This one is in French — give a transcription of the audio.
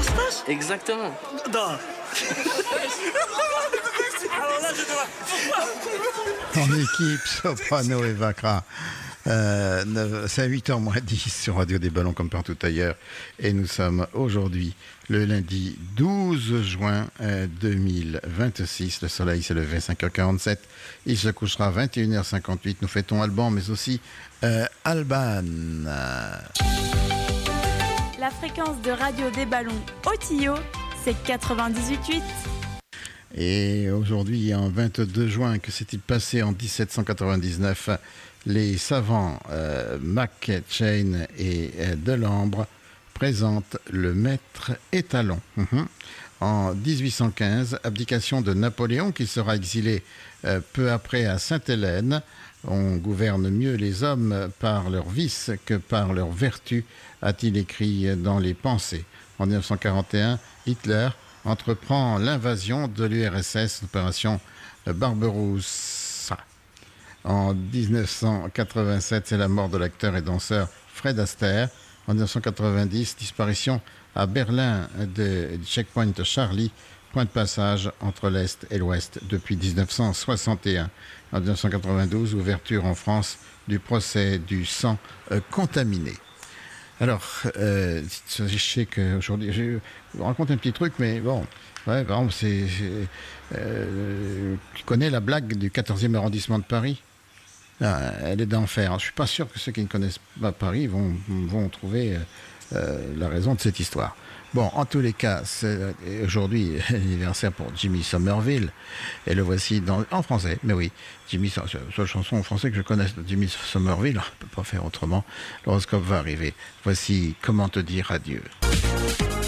stache? Exactement. Non. Alors là, je dois... En équipe, Soprano et Vacra. C'est à 8h moins 10 sur Radio des Ballons comme partout ailleurs. Et nous sommes aujourd'hui le lundi 12 juin 2026. Le soleil s'est levé à 5h47. Il se couchera à 21h58. Nous fêtons Alban, mais aussi Alban. La fréquence de Radio des Ballons au Tillot, c'est 98.8. Et aujourd'hui, en 22 juin, que s'est-il passé en 1799 ? Les savants McChain et Delambre présentent le maître étalon. En 1815, abdication de Napoléon, qui sera exilé peu après à Sainte-Hélène. On gouverne mieux les hommes par leurs vices que par leurs vertus, a-t-il écrit dans les Pensées. En 1941, Hitler entreprend l'invasion de l'URSS, l'opération Barbaroussa. En 1987, c'est la mort de l'acteur et danseur Fred Astaire. En 1990, disparition à Berlin de Checkpoint Charlie, point de passage entre l'Est et l'Ouest depuis 1961. En 1992, ouverture en France du procès du sang contaminé. Alors, je sais qu'aujourd'hui, je vous raconte un petit truc, mais bon, ouais, par exemple, tu connais la blague du 14e arrondissement de Paris? Elle est d'enfer. Je ne suis pas sûr que ceux qui ne connaissent pas Paris vont trouver la raison de cette histoire. Bon, en tous les cas, c'est aujourd'hui l'anniversaire pour Jimmy Somerville, et le voici en français, mais oui, Jimmy, c'est la seule chanson en français que je connaisse de Jimmy Somerville, on ne peut pas faire autrement, l'horoscope va arriver. Voici Comment te dire adieu.